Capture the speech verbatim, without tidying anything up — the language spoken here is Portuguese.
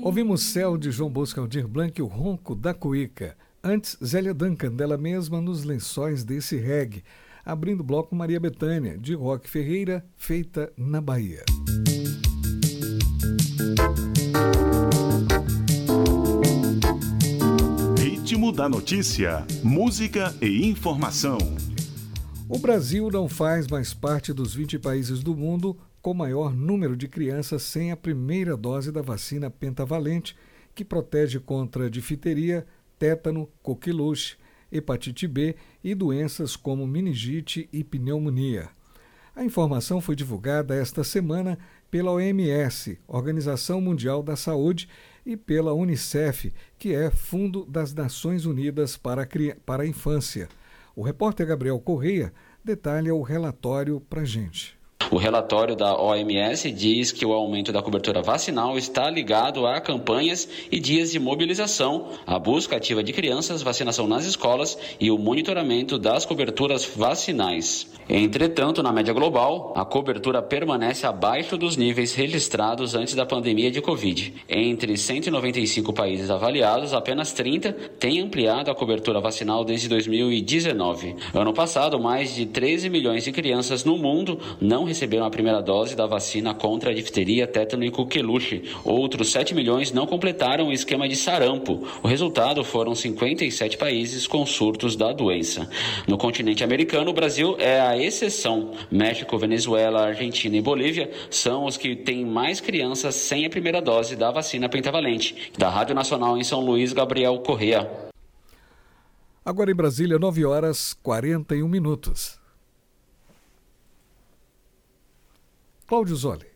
Ouvimos Céu de João Bosco Aldir Blanc e o Ronco da Cuíca. Antes, Zélia Duncan, dela mesma, Nos Lençóis desse Reggae. Abrindo o bloco, Maria Bethânia, de Roque Ferreira, Feita na Bahia. Ritmo da notícia, música e informação. O Brasil não faz mais parte dos vinte países do mundo com maior número de crianças sem a primeira dose da vacina pentavalente, que protege contra difteria, tétano, coqueluche, hepatite B e doenças como meningite e pneumonia. A informação foi divulgada esta semana pela O M S, Organização Mundial da Saúde, e pela Unicef, que é Fundo das Nações Unidas para a, Cri... para a Infância. O repórter Gabriel Correia detalha o relatório para a gente. O relatório da O M S diz que o aumento da cobertura vacinal está ligado a campanhas e dias de mobilização, a busca ativa de crianças, vacinação nas escolas e o monitoramento das coberturas vacinais. Entretanto, na média global, a cobertura permanece abaixo dos níveis registrados antes da pandemia de Covid. Entre cento e noventa e cinco países avaliados, apenas trinta têm ampliado a cobertura vacinal desde dois mil e dezenove. Ano passado, mais de treze milhões de crianças no mundo não receberam receberam a primeira dose da vacina contra a difteria, tétano e coqueluche. Outros sete milhões não completaram o esquema de sarampo. O resultado foram cinquenta e sete países com surtos da doença. No continente americano, o Brasil é a exceção. México, Venezuela, Argentina e Bolívia são os que têm mais crianças sem a primeira dose da vacina pentavalente. Da Rádio Nacional em São Luís, Gabriel Correa. Agora em Brasília, nove horas e quarenta e um minutos. Cláudio Zoli.